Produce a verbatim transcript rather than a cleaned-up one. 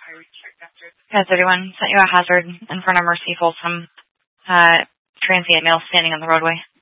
ten thirty-one, sent you a hazard in front of Mercy Folsom. Uh, transient male standing on the roadway.